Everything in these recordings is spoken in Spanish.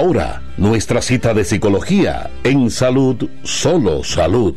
Ahora, nuestra cita de psicología en Salud, Solo Salud.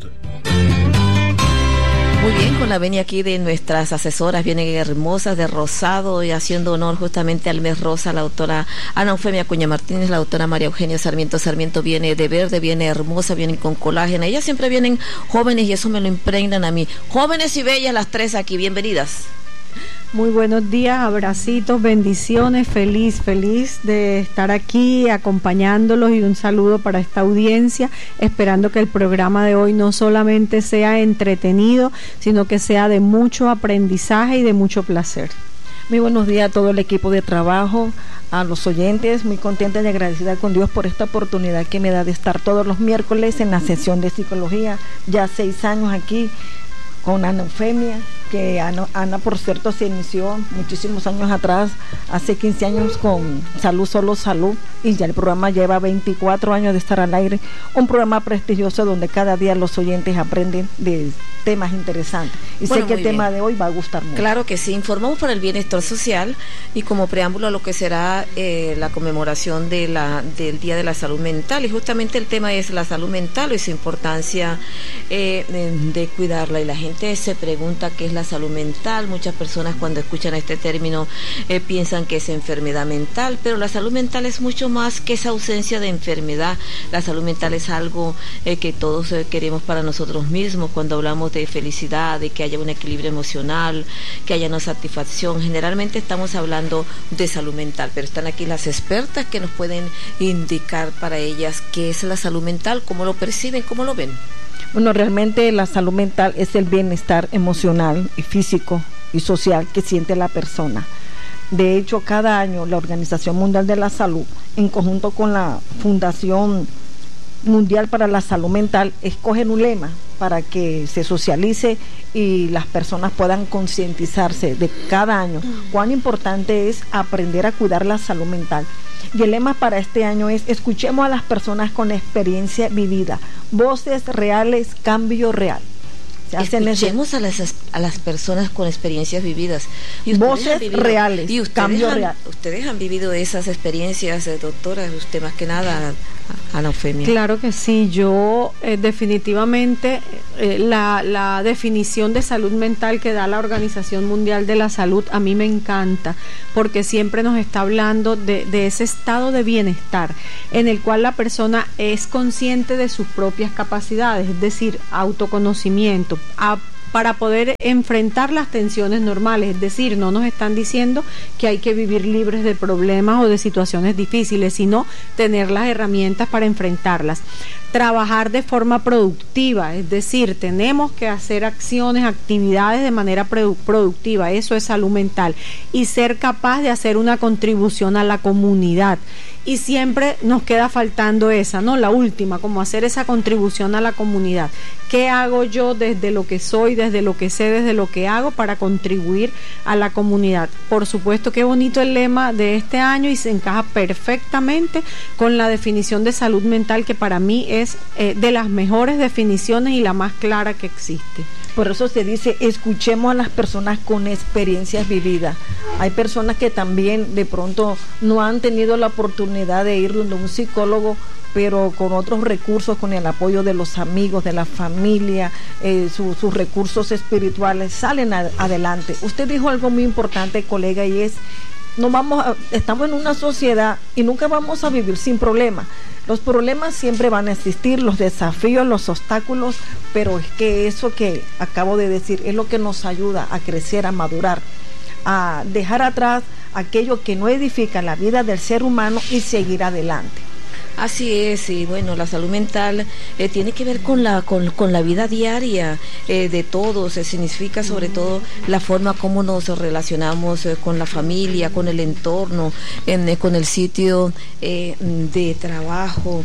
Muy bien, con la venia aquí de nuestras asesoras, vienen hermosas de rosado y haciendo honor justamente al mes rosa, la doctora Ana Eufemia Acuña Martínez, la doctora María Eugenia Sarmiento. Sarmiento viene de verde, viene hermosa, viene con colágeno. Ellas siempre vienen jóvenes y eso me lo impregnan a mí. Jóvenes y bellas las tres aquí, bienvenidas. Muy buenos días, abracitos, bendiciones, feliz de estar aquí acompañándolos y un saludo para esta audiencia, esperando que el programa de hoy no solamente sea entretenido, sino que sea de mucho aprendizaje y de mucho placer. Muy buenos días a todo el equipo de trabajo, a los oyentes, muy contenta y agradecida con Dios por esta oportunidad que me da de estar todos los miércoles en la sesión de psicología, ya 6 años aquí con Ana Eufemia, que Ana por cierto se inició muchísimos años atrás, hace 15 años con Salud, Solo Salud, y ya el programa lleva 24 años de estar al aire, un programa prestigioso donde cada día los oyentes aprenden de temas interesantes, y sé que el tema de hoy va a gustar mucho. Claro que sí, informamos para el bienestar social y como preámbulo a lo que será la conmemoración del Día de la Salud Mental, y justamente el tema es la salud mental y su importancia de cuidarla, y la gente se pregunta qué es la salud mental. Muchas personas cuando escuchan este término piensan que es enfermedad mental, pero la salud mental es mucho más que esa ausencia de enfermedad. La salud mental es algo que todos queremos para nosotros mismos. Cuando hablamos de felicidad, de que haya un equilibrio emocional, que haya una satisfacción, generalmente estamos hablando de salud mental, pero están aquí las expertas que nos pueden indicar para ellas qué es la salud mental, cómo lo perciben, cómo lo ven. Bueno, realmente la salud mental es el bienestar emocional y físico y social que siente la persona. De hecho, cada año la Organización Mundial de la Salud, en conjunto con la Fundación Mundial para la Salud Mental, escogen un lema para que se socialice y las personas puedan concientizarse de cada año cuán importante es aprender a cuidar la salud mental. Y el lema para este año es: escuchemos a las personas con experiencia vivida, voces reales, cambio real. Escuchemos a las personas con experiencias vividas. ¿Y voces reales, y cambio real? ¿Ustedes han vivido esas experiencias, doctora? Usted más que nada, Ana Eufemia. Claro que sí, yo definitivamente la definición de salud mental que da la Organización Mundial de la Salud a mí me encanta, porque siempre nos está hablando de ese estado de bienestar en el cual la persona es consciente de sus propias capacidades, es decir, autoconocimiento, para poder enfrentar las tensiones normales. Es decir, no nos están diciendo que hay que vivir libres de problemas o de situaciones difíciles, sino tener las herramientas para enfrentarlas. Trabajar de forma productiva, es decir, tenemos que hacer actividades de manera productiva, eso es salud mental, y ser capaz de hacer una contribución a la comunidad. Y siempre nos queda faltando esa, ¿no? La última, como hacer esa contribución a la comunidad. ¿Qué hago yo desde lo que soy, desde lo que sé, desde lo que hago para contribuir a la comunidad? Por supuesto, qué bonito el lema de este año y se encaja perfectamente con la definición de salud mental, que para mí es de las mejores definiciones y la más clara que existe. Por eso se dice, escuchemos a las personas con experiencias vividas. Hay personas que también de pronto no han tenido la oportunidad de ir donde un psicólogo, pero con otros recursos, con el apoyo de los amigos, de la familia, sus recursos espirituales, salen adelante. Usted dijo algo muy importante, colega, y es: estamos en una sociedad y nunca vamos a vivir sin problemas. Los problemas siempre van a existir, los desafíos, los obstáculos, pero es que eso que acabo de decir es lo que nos ayuda a crecer, a madurar, a dejar atrás aquello que no edifica la vida del ser humano y seguir adelante. Así es, y bueno, la salud mental tiene que ver con la vida diaria de todos. Significa sobre todo la forma como nos relacionamos con la familia, con el entorno, con el sitio de trabajo.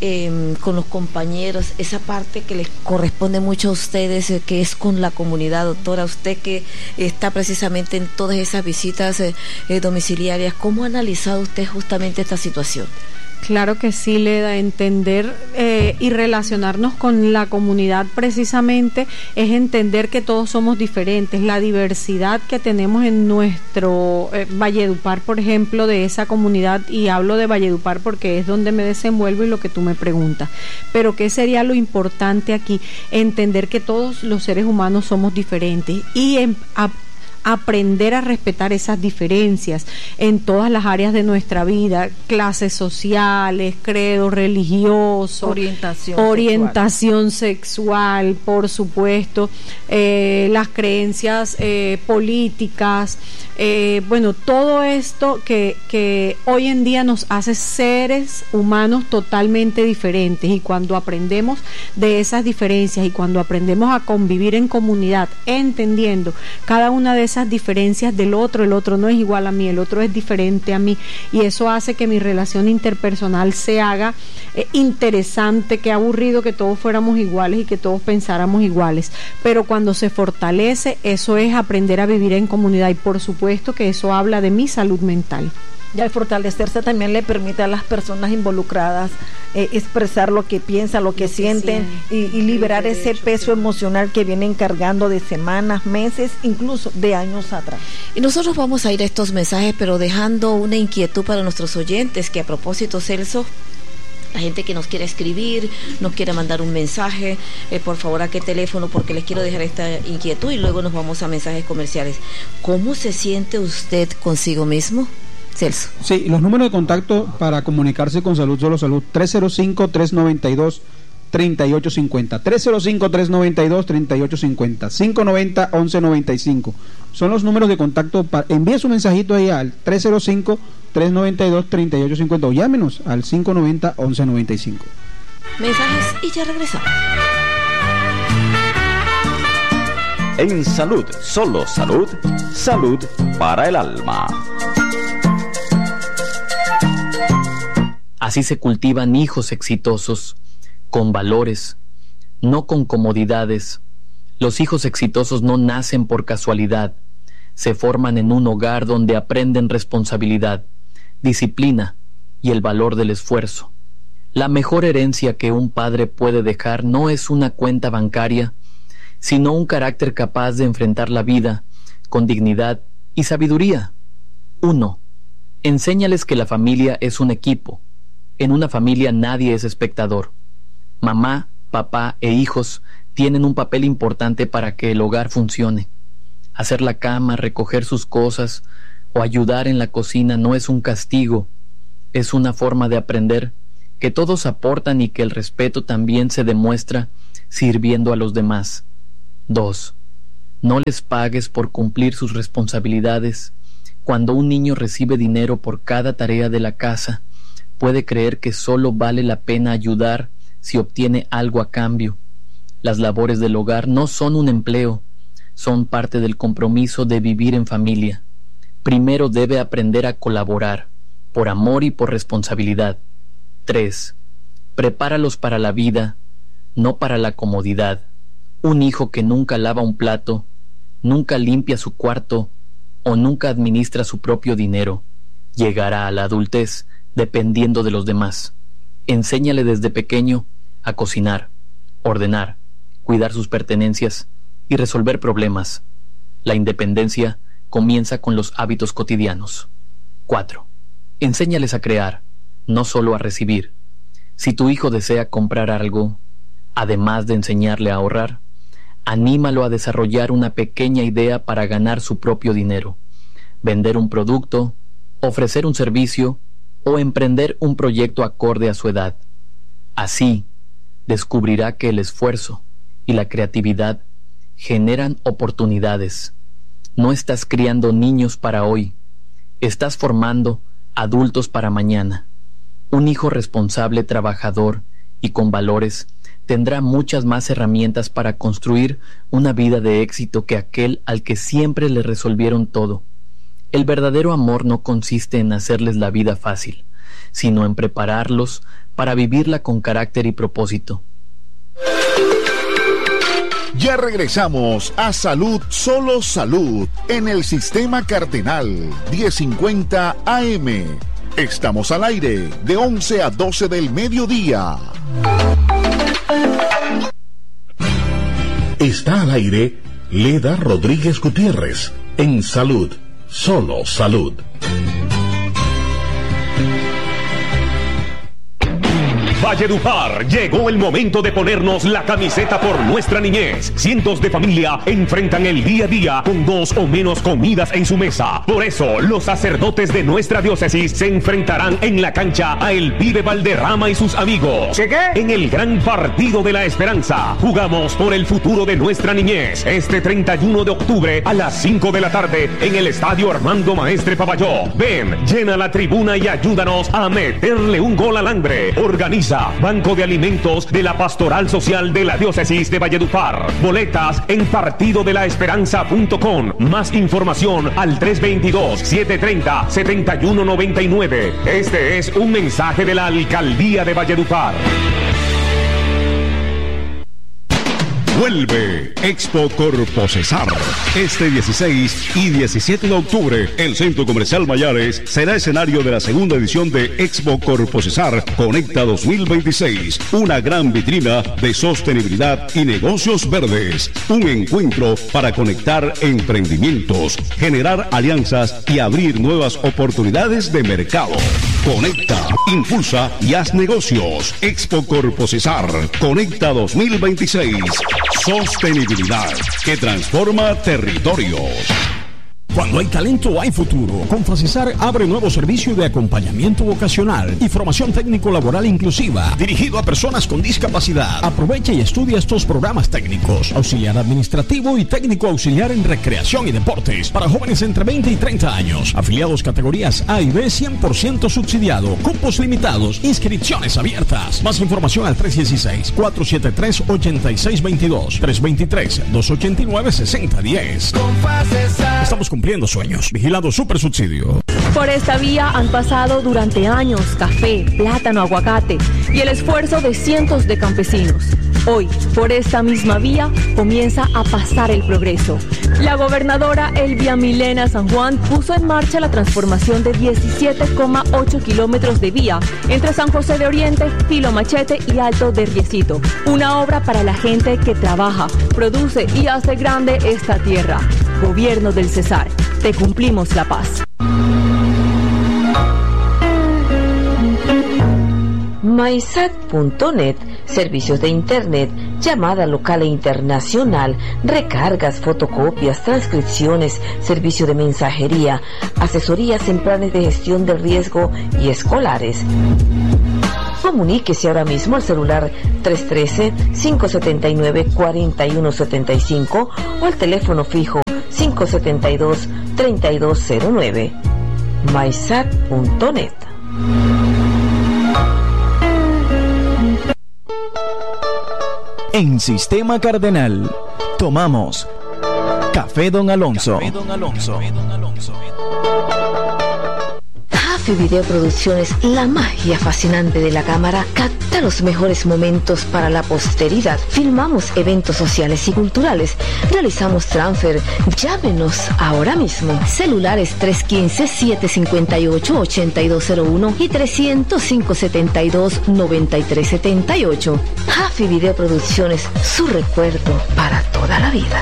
con los compañeros, esa parte que les corresponde mucho a ustedes, que es con la comunidad, doctora, usted que está precisamente en todas esas visitas domiciliarias, ¿cómo ha analizado usted justamente esta situación? Claro que sí, Leda, entender y relacionarnos con la comunidad precisamente es entender que todos somos diferentes. La diversidad que tenemos en nuestro Valledupar, por ejemplo, de esa comunidad, y hablo de Valledupar porque es donde me desenvuelvo y lo que tú me preguntas. Pero ¿qué sería lo importante aquí? Entender que todos los seres humanos somos diferentes y aprender a respetar esas diferencias en todas las áreas de nuestra vida, clases sociales, credo religioso, orientación sexual, por supuesto, las creencias políticas, bueno, todo esto que hoy en día nos hace seres humanos totalmente diferentes, y cuando aprendemos de esas diferencias y cuando aprendemos a convivir en comunidad, entendiendo cada una de esas diferencias del otro, el otro no es igual a mí, el otro es diferente a mí, y eso hace que mi relación interpersonal se haga interesante. Qué aburrido que todos fuéramos iguales y que todos pensáramos iguales, pero cuando se fortalece, eso es aprender a vivir en comunidad, y por supuesto que eso habla de mi salud mental. Y al fortalecerse también le permite a las personas involucradas expresar lo que piensan, lo que sienten y liberar ese peso emocional que vienen cargando de semanas, meses, incluso de años atrás. Y nosotros vamos a ir a estos mensajes, pero dejando una inquietud para nuestros oyentes, que a propósito, Celso, la gente que nos quiera escribir, nos quiera mandar un mensaje, por favor, ¿a qué teléfono? Porque les quiero dejar esta inquietud y luego nos vamos a mensajes comerciales. ¿Cómo se siente usted consigo mismo, Celso? Sí, los números de contacto para comunicarse con Salud Solo Salud: 305-392-3850, 305-392-3850, 590-1195. Son los números de contacto. Envíe su mensajito ahí al 305-392-3850 o llámenos al 590-1195. Mensajes y ya regresamos. En Salud Solo Salud, salud para el alma. Así se cultivan hijos exitosos, con valores, no con comodidades. Los hijos exitosos no nacen por casualidad, se forman en un hogar donde aprenden responsabilidad, disciplina y el valor del esfuerzo. La mejor herencia que un padre puede dejar no es una cuenta bancaria, sino un carácter capaz de enfrentar la vida con dignidad y sabiduría. 1. Enséñales que la familia es un equipo. En una familia nadie es espectador. Mamá, papá e hijos tienen un papel importante para que el hogar funcione. Hacer la cama, recoger sus cosas o ayudar en la cocina no es un castigo, es una forma de aprender que todos aportan y que el respeto también se demuestra sirviendo a los demás. 2. No les pagues por cumplir sus responsabilidades. Cuando un niño recibe dinero por cada tarea de la casa, puede creer que solo vale la pena ayudar si obtiene algo a cambio. Las labores del hogar no son un empleo, son parte del compromiso de vivir en familia. Primero debe aprender a colaborar, por amor y por responsabilidad. 3. Prepáralos para la vida, no para la comodidad. Un hijo que nunca lava un plato, nunca limpia su cuarto o nunca administra su propio dinero, llegará a la adultez dependiendo de los demás. Enséñale desde pequeño a cocinar, ordenar, cuidar sus pertenencias y resolver problemas. La independencia comienza con los hábitos cotidianos. 4. Enséñales a crear, no solo a recibir. Si tu hijo desea comprar algo, además de enseñarle a ahorrar, anímalo a desarrollar una pequeña idea para ganar su propio dinero, vender un producto, ofrecer un servicio o emprender un proyecto acorde a su edad. Así, descubrirá que el esfuerzo y la creatividad generan oportunidades. No estás criando niños para hoy, estás formando adultos para mañana. Un hijo responsable, trabajador y con valores tendrá muchas más herramientas para construir una vida de éxito que aquel al que siempre le resolvieron todo. El verdadero amor no consiste en hacerles la vida fácil, sino en prepararlos para vivirla con carácter y propósito. Ya regresamos a Salud, Solo Salud, en el Sistema Cardenal 1050 AM. Estamos al aire de 11 a 12 del mediodía. Está al aire Leda Rodríguez Gutiérrez en Salud, Solo Salud. Valledupar, llegó el momento de ponernos la camiseta por nuestra niñez. Cientos de familias enfrentan el día a día con 2 o menos comidas en su mesa. Por eso, los sacerdotes de nuestra diócesis se enfrentarán en la cancha a El Pibe Valderrama y sus amigos. ¿Qué? En el gran partido de la esperanza. Jugamos por el futuro de nuestra niñez. Este 31 de octubre a las 5 de la tarde en el Estadio Armando Maestre Pavalló. Ven, llena la tribuna y ayúdanos a meterle un gol al hambre. Organiza Banco de Alimentos de la Pastoral Social de la Diócesis de Valledupar. Boletas en partidodelaesperanza.com. Más información al 322-730-7199. Este es un mensaje de la Alcaldía de Valledupar. Vuelve Expo Corpo Cesar. Este 16 y 17 de octubre, el Centro Comercial Mayares será escenario de la segunda edición de Expo Corpo Cesar Conecta 2026. Una gran vitrina de sostenibilidad y negocios verdes. Un encuentro para conectar emprendimientos, generar alianzas y abrir nuevas oportunidades de mercado. Conecta, impulsa y haz negocios. Expo Corpo Cesar Conecta 2026. Sostenibilidad que transforma territorios. Cuando hay talento, hay futuro. Con Facesar abre nuevo servicio de acompañamiento vocacional y formación técnico-laboral inclusiva, dirigido a personas con discapacidad. Aprovecha y estudia estos programas técnicos: auxiliar administrativo y técnico auxiliar en recreación y deportes, para jóvenes entre 20 y 30 años. Afiliados categorías A y B, 100% subsidiado. Cupos limitados. Inscripciones abiertas. Más información al 316-473-8622. 323-289-6010. Estamos cumpliendo sueños. Vigilado Super Subsidio. Por esta vía han pasado durante años café, plátano, aguacate y el esfuerzo de cientos de campesinos. Hoy, por esta misma vía, comienza a pasar el progreso. La gobernadora Elvia Milena San Juan puso en marcha la transformación de 17,8 kilómetros de vía entre San José de Oriente, Filo Machete y Alto de Riecito. Una obra para la gente que trabaja, produce y hace grande esta tierra. Gobierno del Cesar, te cumplimos la paz. MySat.net, servicios de internet, llamada local e internacional, recargas, fotocopias, transcripciones, servicio de mensajería, asesorías en planes de gestión del riesgo y escolares. Comuníquese ahora mismo al celular 313-579-4175 o al teléfono fijo 572-3209. MySat.net. En Sistema Cardenal, tomamos Café Don Alonso. Hafe Video Producciones, la magia fascinante de la cámara, capta los mejores momentos para la posteridad. Filmamos eventos sociales y culturales, realizamos transfer. Llámenos ahora mismo. Celulares 315-758-8201 y 300-572-9378. Hafe Video Producciones, su recuerdo para toda la vida.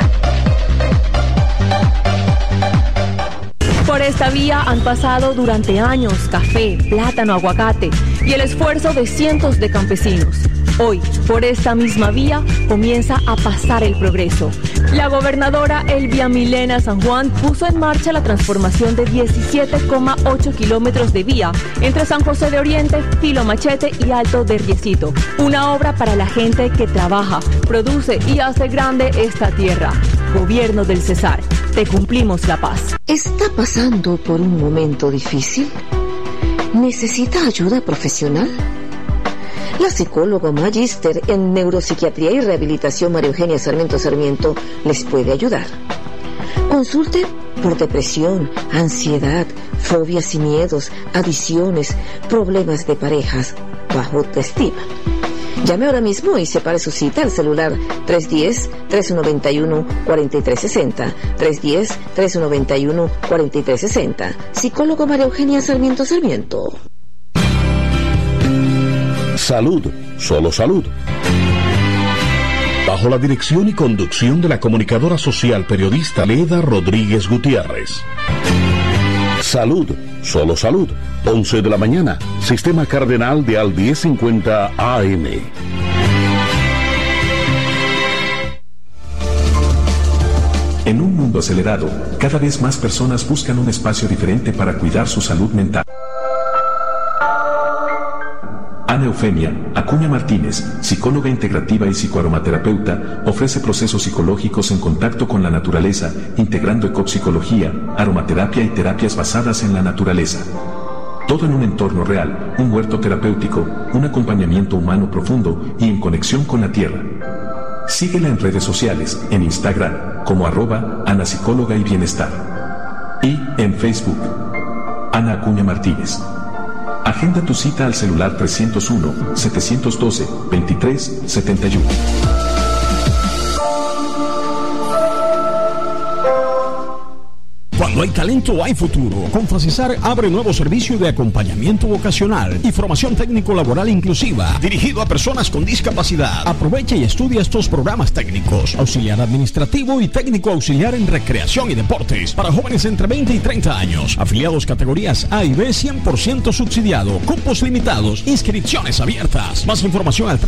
Por esta vía han pasado durante años café, plátano, aguacate y el esfuerzo de cientos de campesinos. Hoy, por esta misma vía, comienza a pasar el progreso. La gobernadora Elvia Milena San Juan puso en marcha la transformación de 17,8 kilómetros de vía entre San José de Oriente, Filo Machete y Alto de Riecito. Una obra para la gente que trabaja, produce y hace grande esta tierra. Gobierno del Cesar, te cumplimos la paz. ¿Está pasando por un momento difícil? ¿Necesita ayuda profesional? La psicóloga magíster en neuropsiquiatría y rehabilitación María Eugenia Sarmiento les puede ayudar. Consulte por depresión, ansiedad, fobias y miedos, adicciones, problemas de parejas, bajo autoestima. Llame ahora mismo y separe su cita al celular 310-391-4360. 310-391-4360. Psicólogo María Eugenia Sarmiento Sarmiento. Salud, solo salud. Bajo la dirección y conducción de la comunicadora social periodista Leda Rodríguez Gutiérrez. Salud, solo salud. 11 de la mañana, Sistema Cardenal de Al 1050 AM. En un mundo acelerado, cada vez más personas buscan un espacio diferente para cuidar su salud mental. Ana Eufemia Acuña Martínez, psicóloga integrativa y psicoaromaterapeuta, ofrece procesos psicológicos en contacto con la naturaleza, integrando ecopsicología, aromaterapia y terapias basadas en la naturaleza. Todo en un entorno real, un huerto terapéutico, un acompañamiento humano profundo y en conexión con la tierra. Síguela en redes sociales, en Instagram, como @Ana Psicóloga y Bienestar. Y en Facebook, Ana Acuña Martínez. Agenda tu cita al celular 301-712-2371. Cuando hay talento, hay futuro. Con Facesar abre nuevo servicio de acompañamiento vocacional y formación técnico-laboral inclusiva, dirigido a personas con discapacidad. Aprovecha y estudia estos programas técnicos: auxiliar administrativo y técnico auxiliar en recreación y deportes, para jóvenes entre 20 y 30 años. Afiliados categorías A y B, 100% subsidiado. Cupos limitados. Inscripciones abiertas. Más información al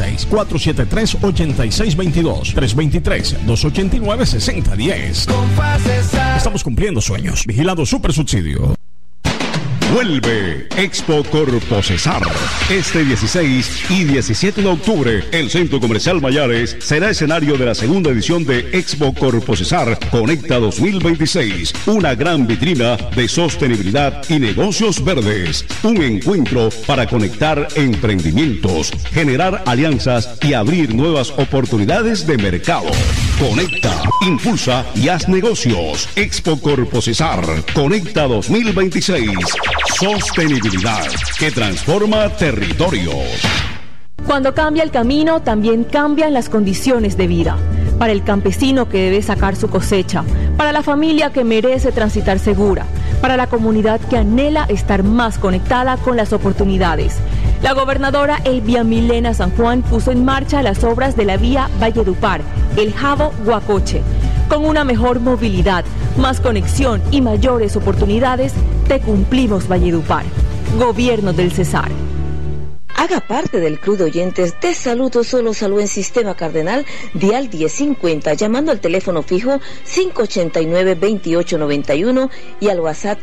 316-473-8622. 323-289-6010. Estamos cumpliendo sueños. Vigilado Super Subsidio. Vuelve Expo Corpo Cesar. Este 16 y 17 de octubre, el Centro Comercial Mayares será escenario de la segunda edición de Expo Corpo Cesar Conecta 2026. Una gran vitrina de sostenibilidad y negocios verdes. Un encuentro para conectar emprendimientos, generar alianzas y abrir nuevas oportunidades de mercado. Conecta, impulsa y haz negocios. Expo Corpo Cesar Conecta 2026. Sostenibilidad que transforma territorios. Cuando cambia el camino, también cambian las condiciones de vida. Para el campesino que debe sacar su cosecha, para la familia que merece transitar segura, para la comunidad que anhela estar más conectada con las oportunidades. La gobernadora Elvia Milena San Juan puso en marcha las obras de la vía Valledupar, El Jabo-Guacoche. Con una mejor movilidad, más conexión y mayores oportunidades, te cumplimos, Valledupar. Gobierno del Cesar. Haga parte del club de oyentes de Salud Solo Salud en Sistema Cardenal Dial 1050, llamando al teléfono fijo 589-2891 y al WhatsApp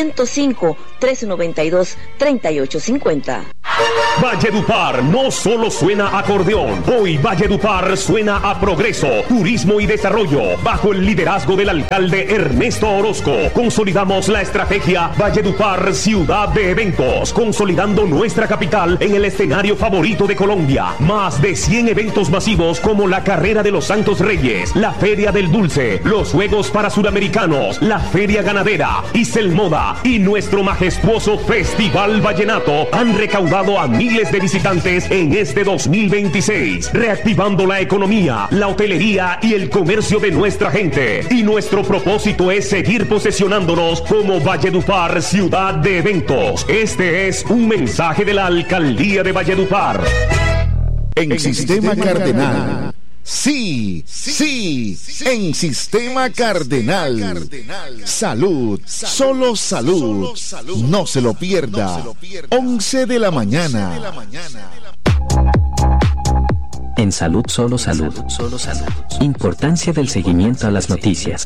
305-392-3850. Valledupar no solo suena a acordeón, hoy Valledupar suena a progreso, turismo y desarrollo. Bajo el liderazgo del alcalde Ernesto Orozco, consolidamos la estrategia Valledupar Ciudad de Eventos, consolidando nuestra capital en el escenario favorito de Colombia. Más de 100 eventos masivos como la Carrera de los Santos Reyes, la Feria del Dulce, los Juegos para Suramericanos, la Feria Ganadera, Iselmoda y nuestro majestuoso Festival Vallenato han recaudado a miles de visitantes en este 2026, reactivando la economía, la hotelería y el comercio de nuestra gente. Y nuestro propósito es seguir posesionándonos como Valledupar Ciudad de Eventos. Este es un mensaje de la Alcaldía de Valledupar. En Sistema Cardenal. Sí, en Sistema Cardenal. Salud, solo salud. No se lo pierda. 11 de la mañana. En Salud, solo salud. Importancia del seguimiento a las noticias.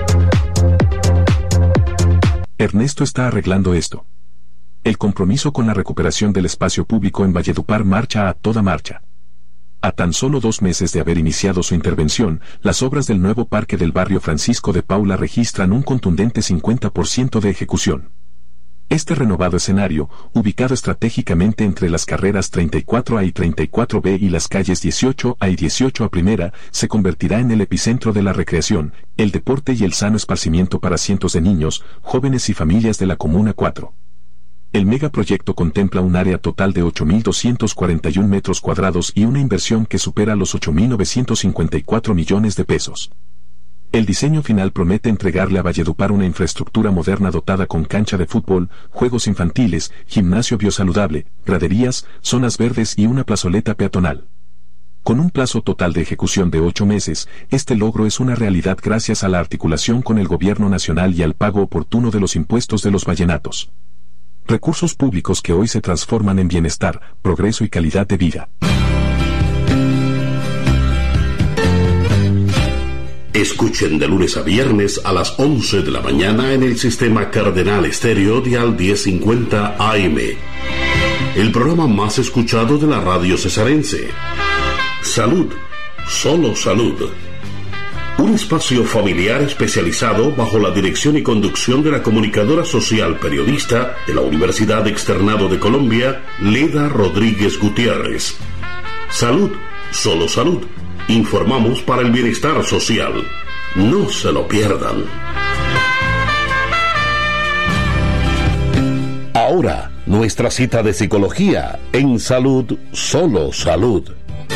Ernesto está arreglando esto. El compromiso con la recuperación del espacio público en Valledupar marcha a toda marcha. A tan solo 2 meses de haber iniciado su intervención, las obras del nuevo parque del barrio Francisco de Paula registran un contundente 50% de ejecución. Este renovado escenario, ubicado estratégicamente entre las carreras 34A y 34B y las calles 18A y 18A Primera, se convertirá en el epicentro de la recreación, el deporte y el sano esparcimiento para cientos de niños, jóvenes y familias de la Comuna 4. El megaproyecto contempla un área total de 8.241 metros cuadrados y una inversión que supera los 8.954 millones de pesos. El diseño final promete entregarle a Valledupar una infraestructura moderna dotada con cancha de fútbol, juegos infantiles, gimnasio biosaludable, graderías, zonas verdes y una plazoleta peatonal. Con un plazo total de ejecución de 8 meses, este logro es una realidad gracias a la articulación con el gobierno nacional y al pago oportuno de los impuestos de los vallenatos. Recursos públicos que hoy se transforman en bienestar, progreso y calidad de vida. Escuchen de lunes a viernes a las 11 de la mañana en el sistema Cardenal Estéreo Dial 1050 AM. El programa más escuchado de la radio cesarense. Salud, solo salud. Un espacio familiar especializado bajo la dirección y conducción de la comunicadora social periodista de la Universidad Externado de Colombia, Leda Rodríguez Gutiérrez. Salud, solo salud. Informamos para el bienestar social. No se lo pierdan. Ahora, nuestra cita de psicología en Salud, solo salud.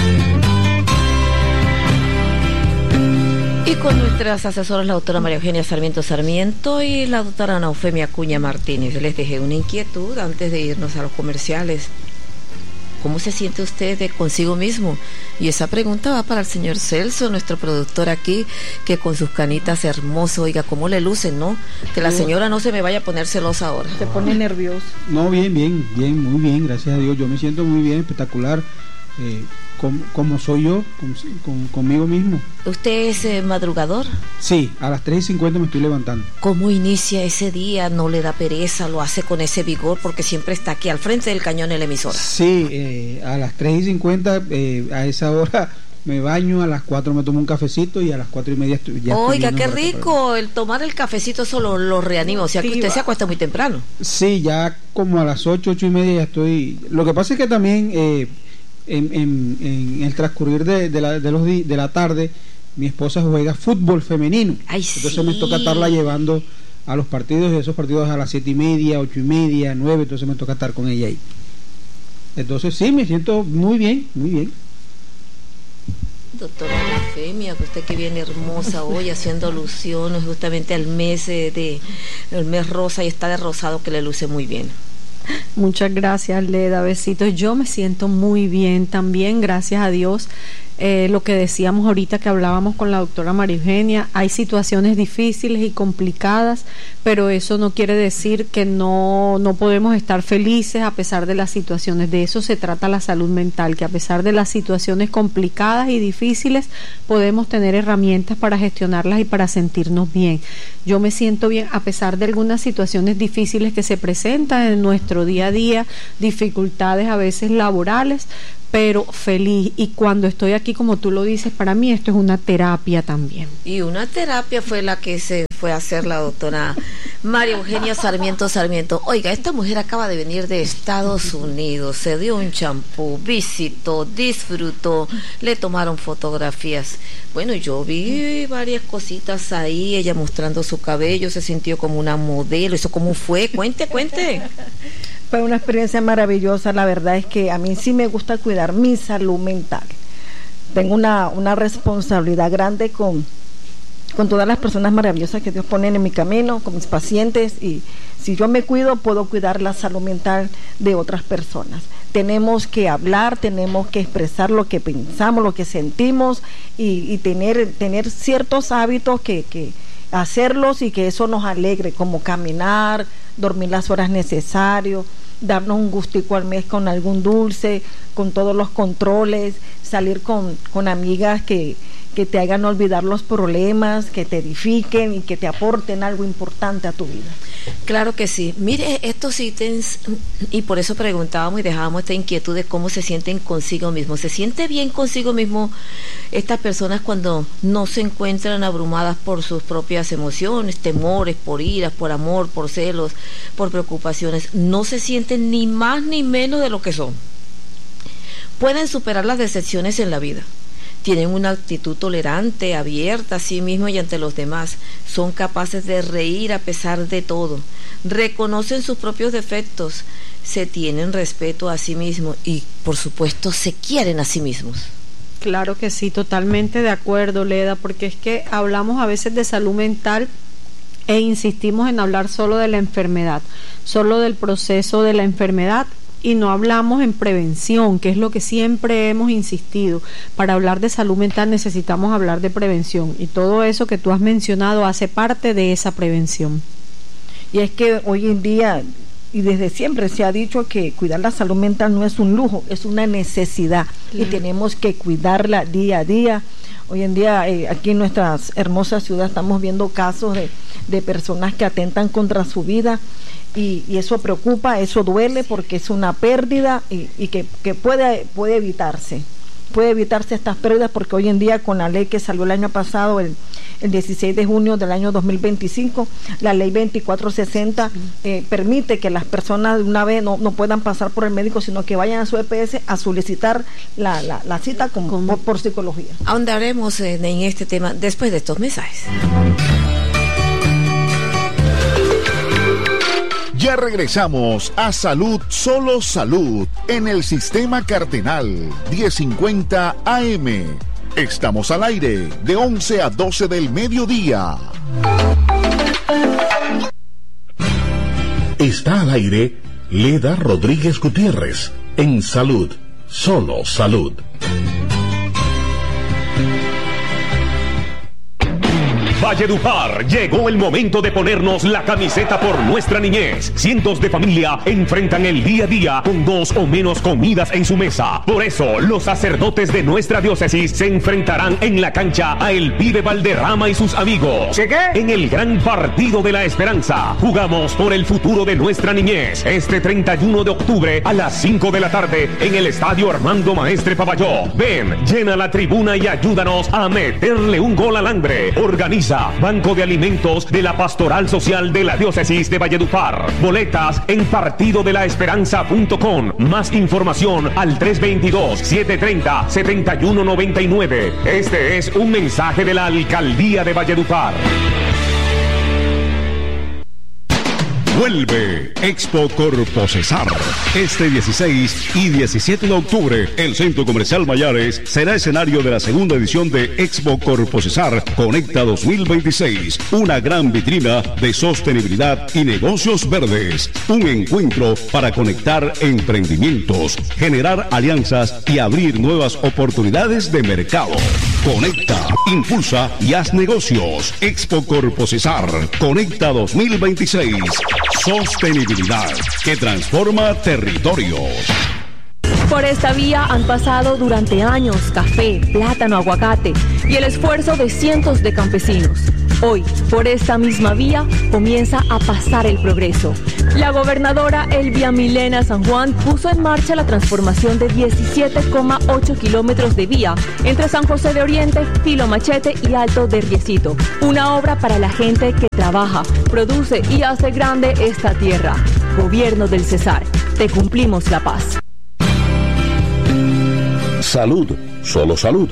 Y con nuestras asesoras, la doctora María Eugenia Sarmiento y la doctora Ana Eufemia Acuña Martínez. Les dejé una inquietud antes de irnos a los comerciales. ¿Cómo se siente usted consigo mismo? Y esa pregunta va para el señor Celso, nuestro productor aquí, que con sus canitas hermosas, oiga, cómo le lucen, ¿no? Que la señora no se me vaya a poner celosa ahora. Se pone nervioso. No, bien, muy bien, gracias a Dios. Yo me siento muy bien, espectacular. Como soy yo, conmigo mismo. ¿Usted es madrugador? Sí, a las 3:50 me estoy levantando. ¿Cómo inicia ese día? ¿No le da pereza? ¿Lo hace con ese vigor? Porque siempre está aquí al frente del cañón en la emisora. Sí, a las 3:50, a esa hora me baño, a las 4 me tomo un cafecito y a las 4:30 ya. Oiga, qué rico, el tomar el cafecito eso lo reanima, o sea que usted se acuesta muy temprano. Sí, ya como a las 8:30 ya estoy. Lo que pasa es que también en el transcurrir de la tarde mi esposa juega fútbol femenino. Ay, entonces sí. me toca estarla llevando a los partidos, y esos partidos a las 7:30, 8:30, 9, entonces me toca estar con ella ahí. Entonces sí, me siento muy bien. Doctora Eufemia, usted que viene hermosa hoy haciendo alusiones justamente al mes el mes rosa, y está de rosado que le luce muy bien. Muchas gracias, Leda, besitos. Yo me siento muy bien también, gracias a Dios. Lo que decíamos ahorita que hablábamos con la doctora María Eugenia, hay situaciones difíciles y complicadas, pero eso no quiere decir que no podemos estar felices a pesar de las situaciones. De eso se trata la salud mental, que a pesar de las situaciones complicadas y difíciles podemos tener herramientas para gestionarlas y para sentirnos bien. Yo me siento bien a pesar de algunas situaciones difíciles que se presentan en nuestro día a día, dificultades a veces laborales, pero feliz. Y cuando estoy aquí, como tú lo dices, para mí esto es una terapia también. Y una terapia fue la que se fue a hacer la doctora María Eugenia Sarmiento. Oiga, esta mujer acaba de venir de Estados Unidos, se dio un champú, visitó, disfrutó, le tomaron fotografías. Bueno, yo vi varias cositas ahí, ella mostrando su cabello, se sintió como una modelo. ¿Eso cómo fue? Cuente. Fue una experiencia maravillosa. La verdad es que a mí sí me gusta cuidar mi salud mental. Tengo una responsabilidad grande con todas las personas maravillosas que Dios pone en mi camino, con mis pacientes, y si yo me cuido, puedo cuidar la salud mental de otras personas. Tenemos que hablar, tenemos que expresar lo que pensamos, lo que sentimos, y tener ciertos hábitos que hacerlos y que eso nos alegre, como caminar, dormir las horas necesarias, darnos un gustico al mes con algún dulce, con todos los controles, salir con amigas que que te hagan olvidar los problemas, que te edifiquen y que te aporten algo importante a tu vida. Claro que sí. Mire estos ítems, y por eso preguntábamos y dejábamos esta inquietud de cómo se sienten consigo mismos. ¿Se siente bien consigo mismo estas personas cuando no se encuentran abrumadas por sus propias emociones, temores, por iras, por amor, por celos, por preocupaciones? No se sienten ni más ni menos de lo que son. Pueden superar las decepciones en la vida. Tienen una actitud tolerante, abierta a sí mismos y ante los demás. Son capaces de reír a pesar de todo. Reconocen sus propios defectos. Se tienen respeto a sí mismos y, por supuesto, se quieren a sí mismos. Claro que sí, totalmente de acuerdo, Leda, porque es que hablamos a veces de salud mental e insistimos en hablar solo de la enfermedad, solo del proceso de la enfermedad, y no hablamos en prevención, que es lo que siempre hemos insistido. Para hablar de salud mental necesitamos hablar de prevención, y todo eso que tú has mencionado hace parte de esa prevención. Y es que hoy en día, y desde siempre se ha dicho que cuidar la salud mental no es un lujo, es una necesidad, y tenemos que cuidarla día a día. Hoy en día aquí en nuestra hermosa ciudad estamos viendo casos de personas que atentan contra su vida, y eso preocupa, eso duele, porque es una pérdida y que puede evitarse. Puede evitarse estas pérdidas, porque hoy en día, con la ley que salió el año pasado, el 16 de junio del año 2025, la ley 2460 permite que las personas de una vez no puedan pasar por el médico, sino que vayan a su EPS a solicitar la cita por psicología. Ahondaremos en este tema después de estos mensajes. Ya regresamos a Salud, Solo Salud, en el Sistema Cardenal 1050 AM. Estamos al aire de 11 a 12 del mediodía. Está al aire Leda Rodríguez Gutiérrez, en Salud, Solo Salud. Valledupar, llegó el momento de ponernos la camiseta por nuestra niñez. Cientos de familias enfrentan el día a día con 2 o menos comidas en su mesa. Por eso, los sacerdotes de nuestra diócesis se enfrentarán en la cancha a El Pibe Valderrama y sus amigos. ¿Qué? En el gran partido de la esperanza. Jugamos por el futuro de nuestra niñez. Este 31 de octubre a las 5 de la tarde en el Estadio Armando Maestre Pavalló. Ven, llena la tribuna y ayúdanos a meterle un gol al hambre. Organiza Banco de Alimentos de la Pastoral Social de la Diócesis de Valledupar. Boletas en partidodelaesperanza.com. Más información al 322-730-7199. Este es un mensaje de la Alcaldía de Valledupar. Vuelve Expo Corpo Cesar. Este 16 y 17 de octubre, el Centro Comercial Mayares será escenario de la segunda edición de Expo Corpo Cesar Conecta 2026. Una gran vitrina de sostenibilidad y negocios verdes. Un encuentro para conectar emprendimientos, generar alianzas y abrir nuevas oportunidades de mercado. Conecta, impulsa y haz negocios. Expo Corpo Cesar Conecta 2026. Sostenibilidad que transforma territorios. Por esta vía han pasado durante años café, plátano, aguacate y el esfuerzo de cientos de campesinos. Hoy, por esta misma vía, comienza a pasar el progreso. La gobernadora Elvia Milena San Juan puso en marcha la transformación de 17,8 kilómetros de vía entre San José de Oriente, Filo Machete y Alto de Riecito. Una obra para la gente que trabaja, produce y hace grande esta tierra. Gobierno del Cesar, te cumplimos la paz. Salud, Solo Salud.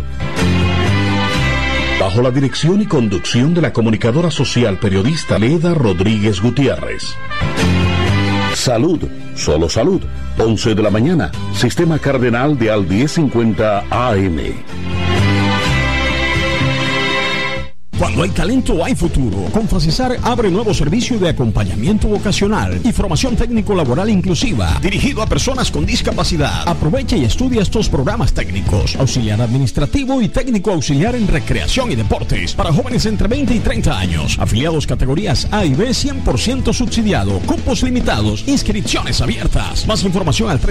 Bajo la dirección y conducción de la comunicadora social periodista Leda Rodríguez Gutiérrez. Salud, Solo Salud. 11 de la mañana, Sistema Cardenal de al 1050 AM. Cuando hay talento, hay futuro. Confacesar abre nuevo servicio de acompañamiento vocacional y formación técnico-laboral inclusiva, dirigido a personas con discapacidad. Aprovecha y estudia estos programas técnicos: auxiliar administrativo y técnico auxiliar en recreación y deportes para jóvenes entre 20 y 30 años. Afiliados categorías A y B, 100% subsidiado. Cupos limitados. Inscripciones abiertas. Más información al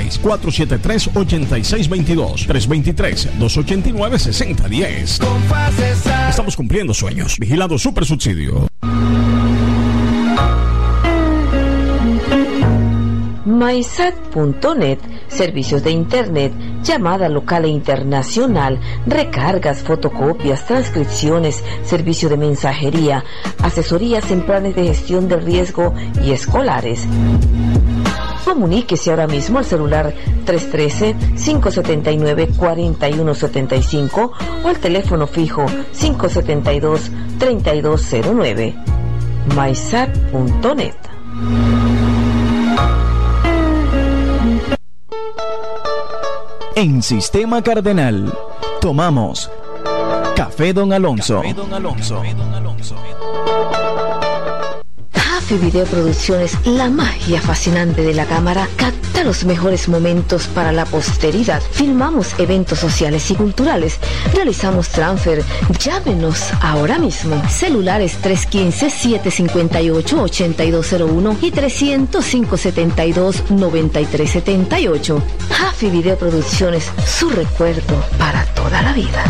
316-473-8622. 323-289-6010. Estamos cumpliendo sueños. Vigilado Supersubsidio. MySat.net, servicios de internet, llamada local e internacional, recargas, fotocopias, transcripciones, servicio de mensajería, asesorías en planes de gestión de riesgo y escolares. Comuníquese ahora mismo al celular 313-579-4175 o al teléfono fijo 572-3209. MySat.net. En Sistema Cardenal, tomamos Café Don Alonso. Happy Video Producciones, la magia fascinante de la cámara, capta los mejores momentos para la posteridad. Filmamos eventos sociales y culturales, realizamos transfer. Llámenos ahora mismo. Celulares 315-758-8201 y 300-572-9378. Happy Video Producciones, su recuerdo para toda la vida.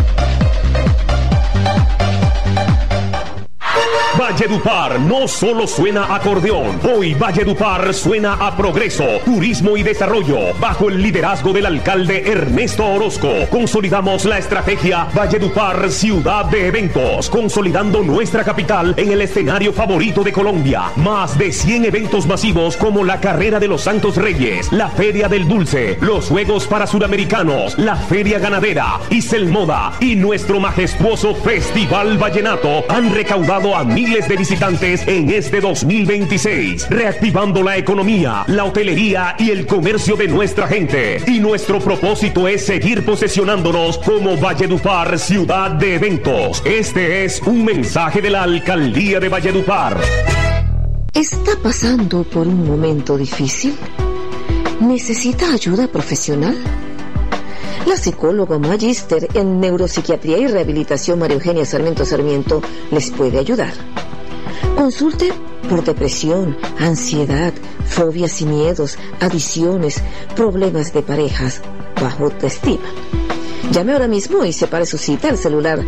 Valledupar no solo suena acordeón, hoy Valledupar suena a progreso, turismo y desarrollo. Bajo el liderazgo del alcalde Ernesto Orozco, consolidamos la estrategia Valledupar Ciudad de Eventos, consolidando nuestra capital en el escenario favorito de Colombia. Más de 100 eventos masivos como la Carrera de los Santos Reyes, la Feria del Dulce, los Juegos para Suramericanos, la Feria Ganadera, Iselmoda y nuestro majestuoso Festival Vallenato han recaudado a miles de visitantes en este 2026, reactivando la economía, la hotelería y el comercio de nuestra gente. Y nuestro propósito es seguir posesionándonos como Valledupar Ciudad de Eventos. Este es un mensaje de la Alcaldía de Valledupar. ¿Está pasando por un momento difícil? ¿Necesita ayuda profesional? La psicóloga magíster en neuropsiquiatría y rehabilitación María Eugenia Sarmiento les puede ayudar. Consulte por depresión, ansiedad, fobias y miedos, adicciones, problemas de parejas, bajo autoestima. Llame ahora mismo y separe su cita al celular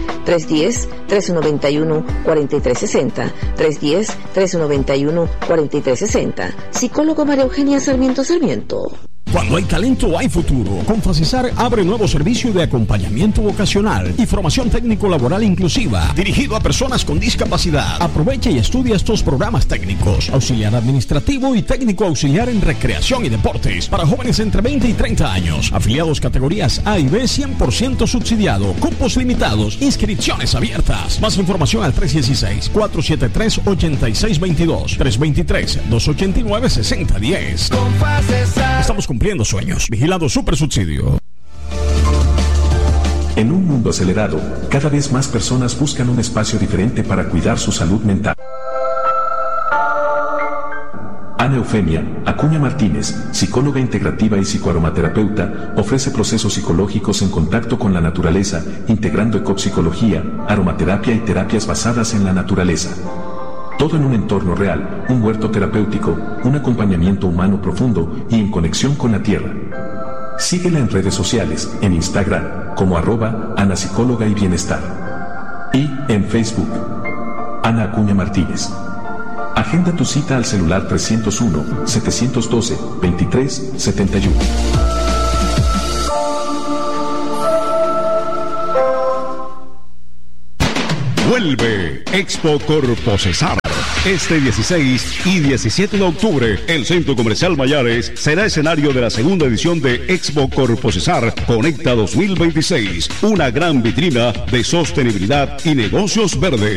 310-391-4360. 310-391-4360. Psicólogo María Eugenia Sarmiento. Cuando hay talento, hay futuro. Confacesar abre nuevo servicio de acompañamiento vocacional y formación técnico-laboral inclusiva, dirigido a personas con discapacidad. Aprovecha y estudia estos programas técnicos: auxiliar administrativo y técnico auxiliar en recreación y deportes para jóvenes entre 20 y 30 años. Afiliados categorías A y B, 100% subsidiado. Cupos limitados. Inscripciones abiertas. Más información al 316-473-8622. 323-289-6010. Estamos cumpliendo sueños. Vigilado Supersubsidio. En un mundo acelerado, cada vez más personas buscan un espacio diferente para cuidar su salud mental. Ana Eufemia Acuña Martínez, psicóloga integrativa y psicoaromaterapeuta, ofrece procesos psicológicos en contacto con la naturaleza, integrando ecopsicología, aromaterapia y terapias basadas en la naturaleza. Todo en un entorno real, un huerto terapéutico, un acompañamiento humano profundo y en conexión con la tierra. Síguela en redes sociales, en Instagram, como @Ana Psicóloga y Bienestar. Y en Facebook, Ana Acuña Martínez. Agenda tu cita al celular 301-712-2371. Vuelve Expo Corpocesar. Este 16 y 17 de octubre, el Centro Comercial Mayares será escenario de la segunda edición de Expo Corpocesar Conecta 2026, una gran vitrina de sostenibilidad y negocios verdes.